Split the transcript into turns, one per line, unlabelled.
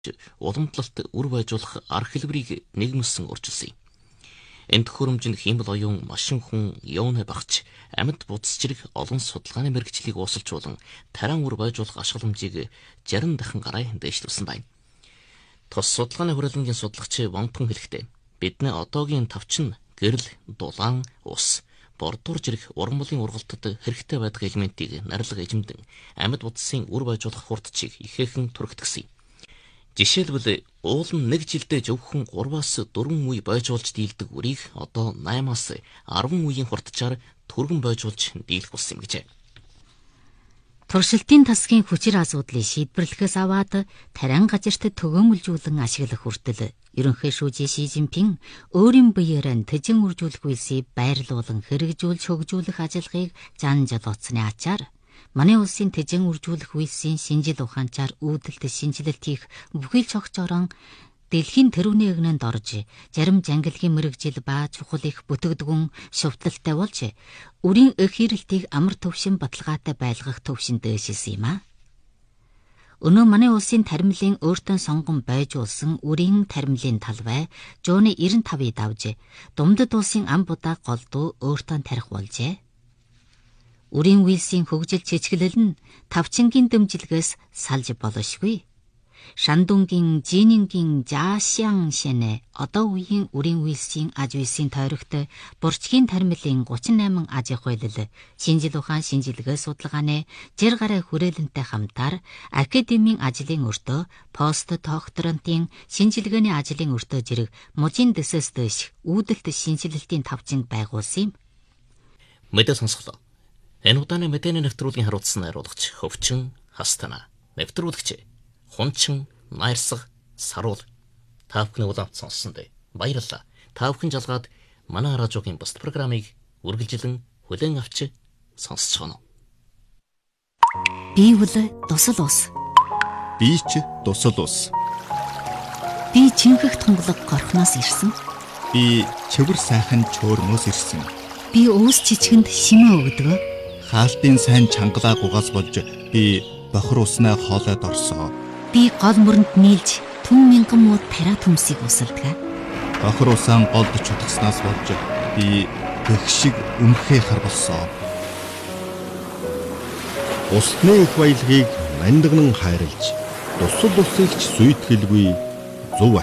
уламжлалт үр байжуулах арга хэлбэрийг нэгмэлсэн урьдчилсан юм. Энд төхөөрөмжөнд хиймэл оюун, машин хүн, юуны багч, амьд будас зэрэг олон судалгааны мэргэжлийг уусалжуулан таран үр байжуулах ашигламжийг 60 дахин гараа дээшлүүлсэн байна. Тус судалгааны хүрээлэнгийн судлаач Вонтон хэлэхдээ бидний одоогийн тавчин гэрэл, дулаан, ус, бордуур зэрэг уран бүлгийн ургалтад хэрэгтэй байдаг элементийг нарилга эзэмдэн амьд будсын үр байжуулах хурдчийг ихээхэн түрэгдгсэн. Жишээлбэл уул нь нэг жилдээ зөвхөн 3-аас 4 үе байжуулж дийлдэг үрийг одоо 8-аас 10 үеийн хурдчаар түргэн байжуулж дийлэх болсон юм гэжээ.
Туршилтын тасгийн хүчир асуудлыг шийдвэрлэхээс аваад таран газарт төгөөмөлжүүлэн ашиглах хүртэл ерөнхий шүүжийн Ши Жинпин өөрийн биеэр тэжин үржүүлэх үйлсийг байрлуулан хэрэгжүүлж хөгжүүлэх ажиллагааг зан жолооцсны ачаар манай улсын тэжин үржүүлэх үйлсийн шинжил ухаанчаар үүдэлт шинжилэлт хийх бүхий л цогцорон дэлхийн тэрүүний эгнэнд орж зарим жангилгийн мэрэгжил ба чухал их бүтгэдгүн шувталтай болж үрийн эх хэрэлтийг амар төвшин баталгаатай байлгах төвшин дээшилсэн юм а. Өнөө манай улсын таримлын өөртөө сонгон байжуулсан үрийн таримлын талбай жууны 95-ыг давж Думдад улсын ам будаа голдуу өөртөө тарих болжээ. Үрийн үйлсийн хөгжил чичгэлэл нь тавчингийн дэмжлэгээс салж болошгүй. Шандунгийн Жинингийн Жаашян шэнэ одоо үеийн үрийн үйлсийн аж үйлсийн тойрогт бурчгийн таримлын 38 аж ахуй хэлэл шинжил ухаан шинжилгээ судалгааны 60 гаруй хүрээлэнтэй хамтаар академийн ажлын өртөө пост докторантын шинжилгээний ажлын өртөө зэрэг мужийн дэсэс дэш үүдэлт шинжилэлтийн тавчинг байгуулсан юм.
Мэдээ сонсголоо. Энэ удааны мэдээний нэвтрүүлгийн харуулсан найруулгач Хөвчин Хастана. Нэвтрүүлэгч Хунчин Найрсаг Саруул. Та бүхний улаан сонссонд баярлалаа. Та бүхэн жалгаад манай радиогийн бус программыг үргэлжлэн хүлээн авч сонсож байна.
Би үл тусал ус.
Би ч тусал ус.
Би чингэх тунгалаг горхноос ирсэн.
Би чивэр сайхан чөөрмөөс ирсэн.
Би уус чичгэнд шимээ өгдөг.
Хаалтын сайн чангалаа гугаас болж би бохор уснаа хоолойд орсоо.
Би гол мөрөнд нийлж түн мянган мууд тараа төмсийг усалдаг.
Бохор усаан голд чутгаснаас болж би гэх шиг өмхөө хар болсоо. Усны их баялагийг мандагнан хайрлж, тусал усыг ч сүйтгэлгүй зөв